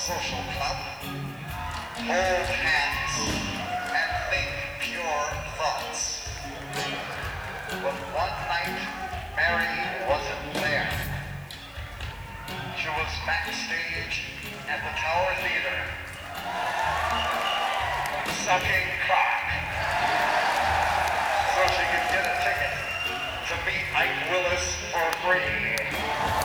social club. Hold hands and think pure thoughts. But one night, Mary wasn't there. She was backstage at the Tower Theater, sucking cock, so she could get a ticket to meet Ike Willis for free.